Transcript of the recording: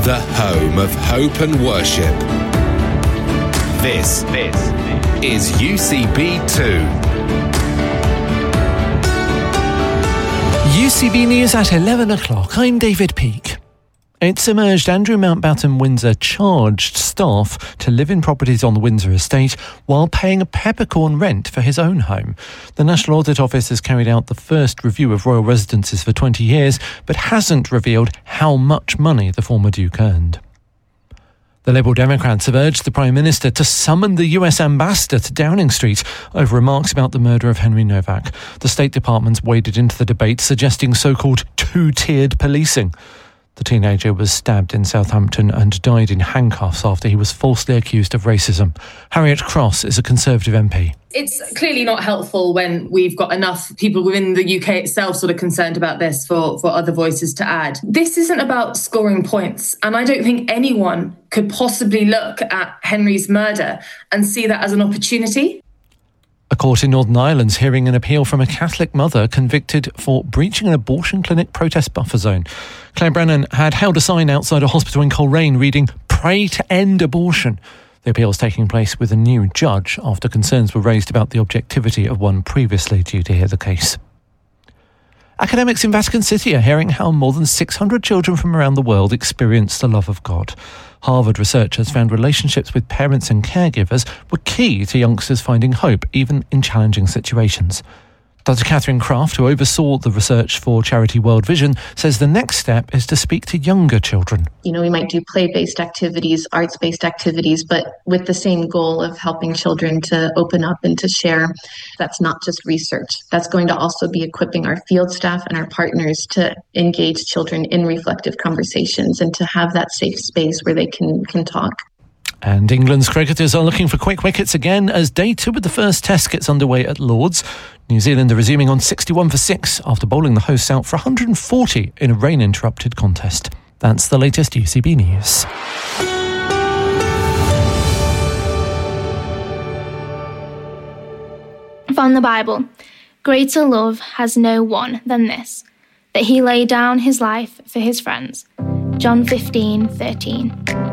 the home of hope and worship. This is UCB2. UCB News at 11 o'clock. I'm David Peake. It's emerged Andrew Mountbatten Windsor charged staff to live in properties on the Windsor estate while paying a peppercorn rent for his own home. The National Audit Office has carried out the first review of royal residences for 20 years, but hasn't revealed how much money the former Duke earned. The Liberal Democrats have urged the Prime Minister to summon the US ambassador to Downing Street over remarks about the murder of Henry Novak. The State Department's waded into the debate, suggesting so-called two-tiered policing. The teenager was stabbed in Southampton and died in handcuffs after he was falsely accused of racism. Harriet Cross is a Conservative MP. It's clearly not helpful when we've got enough people within the UK itself sort of concerned about this for other voices to add. This isn't about scoring points, and I don't think anyone could possibly look at Henry's murder and see that as an opportunity. A court in Northern Ireland's hearing an appeal from a Catholic mother convicted for breaching an abortion clinic protest buffer zone. Claire Brennan had held a sign outside a hospital in Coleraine reading, "Pray to end abortion." The appeal is taking place with a new judge after concerns were raised about the objectivity of one previously due to hear the case. Academics in Vatican City are hearing how more than 600 children from around the world experience the love of God. Harvard researchers found relationships with parents and caregivers were key to youngsters finding hope, even in challenging situations. Dr. Catherine Kraft, who oversaw the research for charity World Vision, says the next step is to speak to younger children. We might do play-based activities, arts-based activities, but with the same goal of helping children to open up and to share. That's not just research. That's going to also be equipping our field staff and our partners to engage children in reflective conversations and to have that safe space where they can talk. And England's cricketers are looking for quick wickets again as day 2 of the first test gets underway at Lord's. New Zealand are resuming on 61 for 6 after bowling the hosts out for 140 in a rain-interrupted contest. That's the latest UCB News. From the Bible, greater love has no one than this, that he laid down his life for his friends. John 15:13.